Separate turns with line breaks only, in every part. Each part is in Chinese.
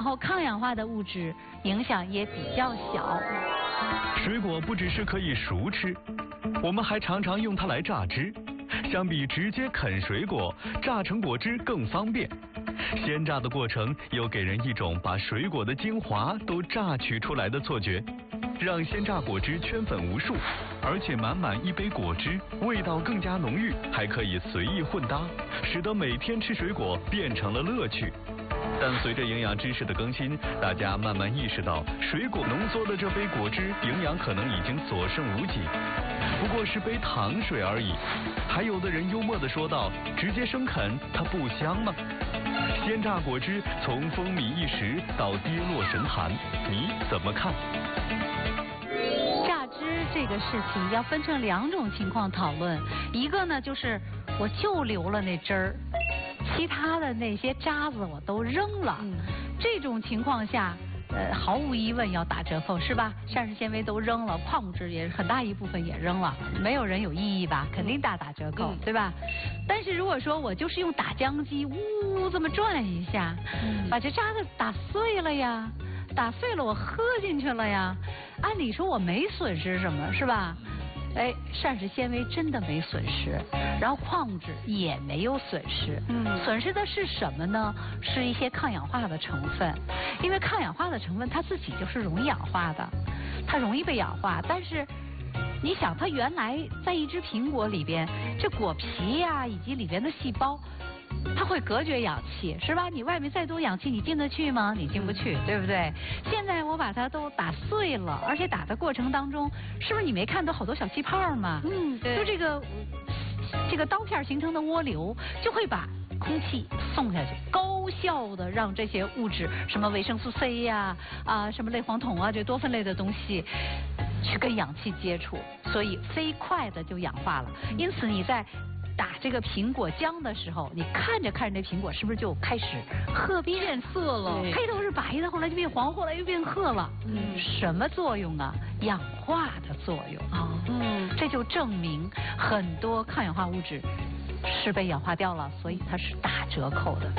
后抗氧化的物质影响也比较小。
水果不只是可以熟吃，我们还常常用它来榨汁。相比直接啃水果，榨成果汁更方便。鲜榨的过程又给人一种把水果的精华都榨取出来的错觉，让鲜榨果汁圈粉无数，而且满满一杯果汁，味道更加浓郁，还可以随意混搭，使得每天吃水果变成了乐趣。但随着营养知识的更新，大家慢慢意识到，水果浓缩的这杯果汁营养可能已经所剩无几，不过是杯糖水而已。还有的人幽默地说道：“直接生啃，它不香吗？”鲜榨果汁从风靡一时到跌落神坛，你怎么看？
榨汁这个事情要分成两种情况讨论，一个呢就是我就留了那汁儿，其他的那些渣子我都扔了，这种情况下毫无疑问要打折扣，是吧？膳食纤维都扔了，矿物质也很大一部分也扔了，没有人有异议吧？肯定大打折扣，对吧？但是如果说我就是用打浆机呜这么转一下，把这渣子打碎了呀，打碎了我喝进去了呀，按理说我没损失什么，是吧？哎，膳食纤维真的没损失，然后矿物质也没有损失，损失的是什么呢？是一些抗氧化的成分，因为抗氧化的成分它自己就是容易氧化的，它容易被氧化，但是你想它原来在一只苹果里边，这果皮呀以及里边的细胞，它会隔绝氧气，是吧？你外面再多氧气，你进得去吗？你进不去，对不对？现在我把它都打碎了，而且打的过程当中，是不是你没看到好多小气泡吗？对。就这个刀片形成的涡流，就会把空气送下去，高效的让这些物质，什么维生素 C 呀，什么类黄酮啊，这多酚类的东西，去跟氧气接触，所以飞快的就氧化了。因此你在打这个苹果浆的时候，你看着看着这苹果是不是就开始褐变色了？开头是白的，后来就变黄，后来又变褐了。什么作用啊？氧化的作用。这就证明很多抗氧化物质是被氧化掉了，所以它是打折扣的。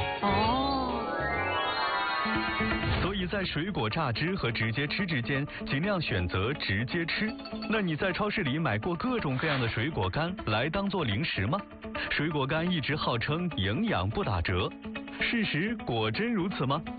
所以在水果榨汁和直接吃之间，尽量选择直接吃。那你在超市里买过各种各样的水果干来当做零食吗？水果干一直号称营养不打折，事实果真如此吗？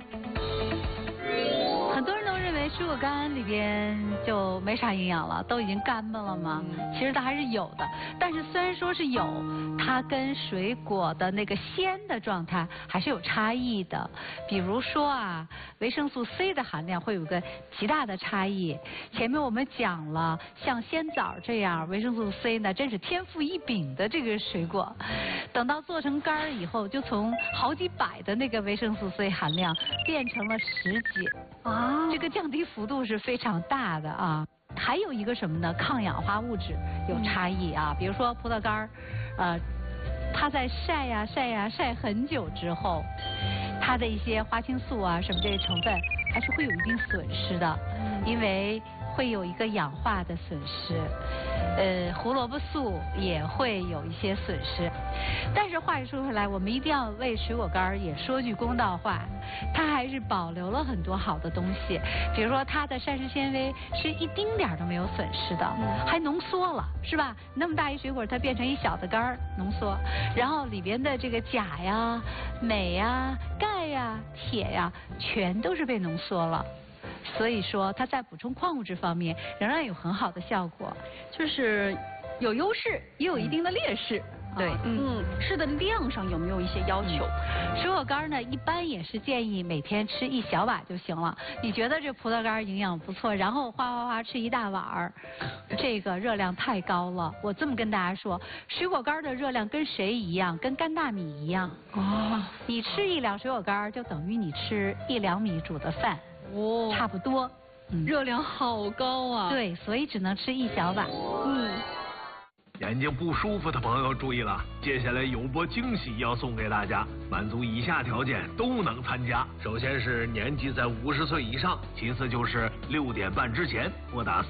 很多人都认为水果干里边就没啥营养了，都已经干巴了吗？其实它还是有的，但是虽然说是有，它跟水果的那个鲜的状态还是有差异的。比如说啊，维生素 C 的含量会有个极大的差异。前面我们讲了，像鲜枣这样，维生素 C 呢真是天赋异禀的这个水果，等到做成干儿以后，就从好几百的那个维生素 C 含量变成了10几。这个降低幅度是非常大的啊。还有一个什么呢？抗氧化物质有差异啊。比如说葡萄干儿，它在晒很久之后，它的一些花青素啊什么这些成分还是会有一定损失的，因为会有一个氧化的损失。胡萝卜素也会有一些损失。但是话又说回来，我们一定要为水果干也说句公道话，它还是保留了很多好的东西。比如说它的膳食纤维是一丁点儿都没有损失的，还浓缩了，是吧？那么大一水果它变成一小的干儿浓缩，然后里边的这个钾呀、镁呀、钙呀、铁呀，全都是被浓缩了。所以说它在补充矿物质方面仍然有很好的效果，
就是有优势也有一定的劣势。
对，
吃的量上有没有一些要求？
水果干呢，一般也是建议每天吃1小碗就行了。你觉得这葡萄干营养不错，然后哗吃1大碗儿，这个热量太高了。我这么跟大家说，水果干的热量跟谁一样？跟干大米一样。你吃1两水果干就等于你吃1两米煮的饭，差不多。
热量好高啊！
对，所以只能吃1小碗。
眼睛不舒服的朋友注意了，接下来有波惊喜要送给大家，满足以下条件都能参加。首先是年纪在50岁以上，其次就是6点半之前拨打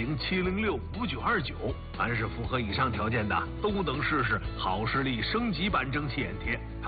400-706-5929，凡是符合以上条件的都能试试好视力升级版蒸汽眼贴。